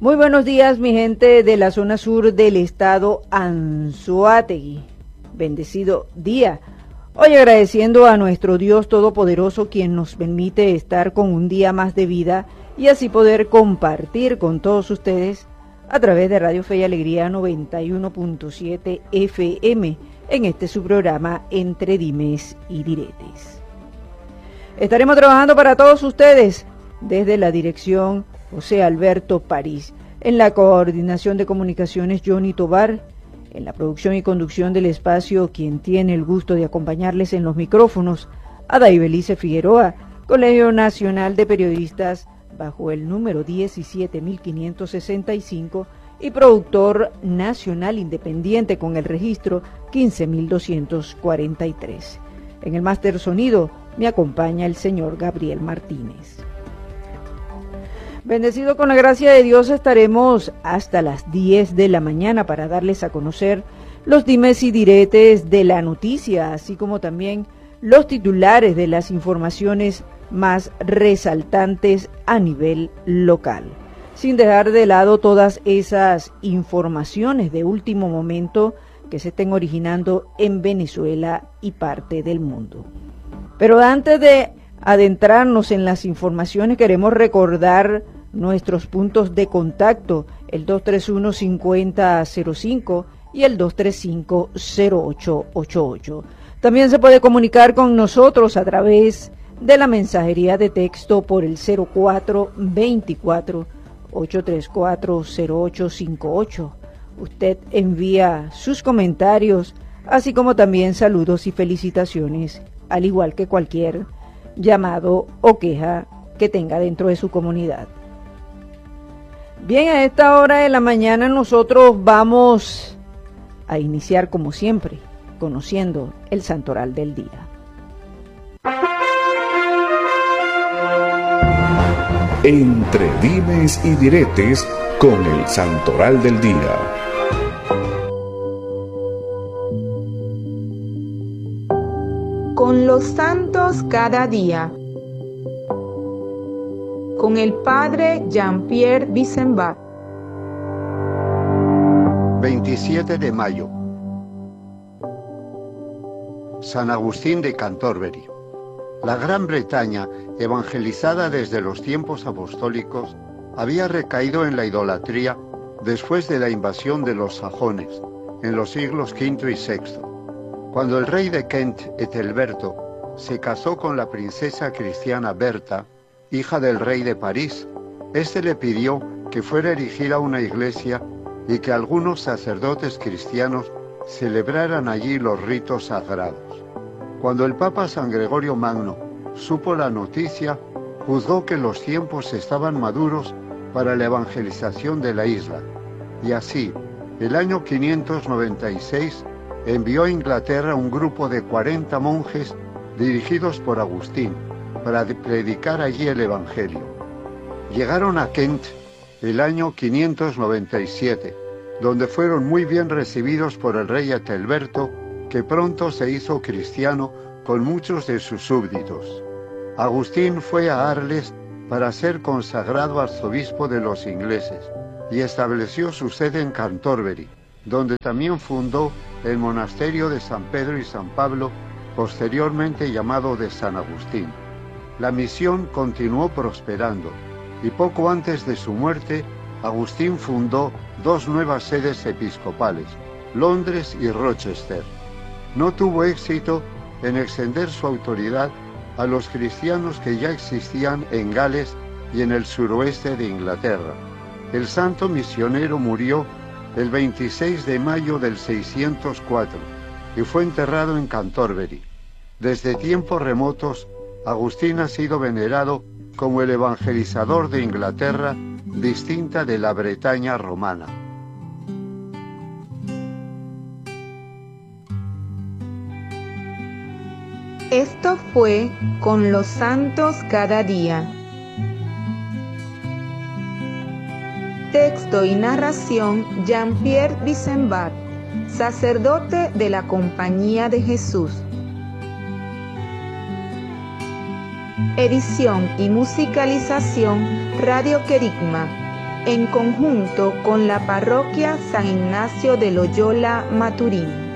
Muy buenos días, mi gente de la zona sur del estado Anzoátegui. Bendecido día. Hoy agradeciendo a nuestro Dios Todopoderoso, quien nos permite estar con un día más de vida y así poder compartir con todos ustedes a través de Radio Fe y Alegría 91.7 FM en este su programa Entre Dimes y Diretes. Estaremos trabajando para todos ustedes desde la dirección José Alberto París, en la coordinación de comunicaciones Johnny Tobar, en la producción y conducción del espacio, quien tiene el gusto de acompañarles en los micrófonos, Ada Ibelice Figueroa, Colegio Nacional de Periodistas, bajo el número 17.565, y productor nacional independiente con el registro 15.243. En el máster sonido me acompaña el señor Gabriel Martínez. Bendecido con la gracia de Dios, estaremos hasta las 10 de la mañana para darles a conocer los dimes y diretes de la noticia, así como también los titulares de las informaciones más resaltantes a nivel local, sin dejar de lado todas esas informaciones de último momento que se estén originando en Venezuela y parte del mundo. Pero antes de adentrarnos en las informaciones, queremos recordar nuestros puntos de contacto, el 231-5005 y el 235-0888. También se puede comunicar con nosotros a través de la mensajería de texto por el 0424-834-0858. Usted envía sus comentarios, así como también saludos y felicitaciones, al igual que cualquier llamado o queja que tenga dentro de su comunidad. Bien, a esta hora de la mañana nosotros vamos a iniciar como siempre, conociendo el santoral del día. Entre dimes y diretes con el santoral del día. Con los santos cada día. Con el padre Jean-Pierre Bissembat. 27 de mayo. San Agustín de Canterbury. La Gran Bretaña, evangelizada desde los tiempos apostólicos, había recaído en la idolatría después de la invasión de los sajones, en los siglos V y VI. Cuando el rey de Kent, Ethelberto, se casó con la princesa cristiana Berta, hija del rey de París, éste le pidió que fuera erigida una iglesia y que algunos sacerdotes cristianos celebraran allí los ritos sagrados. Cuando el Papa San Gregorio Magno supo la noticia, juzgó que los tiempos estaban maduros para la evangelización de la isla, y así, el año 596, envió a Inglaterra un grupo de 40 monjes dirigidos por Agustín, para predicar allí el Evangelio. Llegaron a Kent el año 597, donde fueron muy bien recibidos por el rey Ethelberto, que pronto se hizo cristiano con muchos de sus súbditos. Agustín fue a Arles para ser consagrado arzobispo de los ingleses y estableció su sede en Canterbury, donde también fundó el monasterio de San Pedro y San Pablo, posteriormente llamado de San Agustín. La misión continuó prosperando y poco antes de su muerte, Agustín fundó dos nuevas sedes episcopales, Londres y Rochester. No tuvo éxito en extender su autoridad a los cristianos que ya existían en Gales y en el suroeste de Inglaterra. El santo misionero murió el 26 de mayo del 604 y fue enterrado en Canterbury. Desde tiempos remotos, Agustín ha sido venerado como el evangelizador de Inglaterra, distinta de la Bretaña romana. Esto fue Con los santos cada día. Texto y narración Jean-Pierre Bissembat, sacerdote de la Compañía de Jesús. Edición y musicalización Radio Querigma. en conjunto con la parroquia San Ignacio de Loyola Maturín.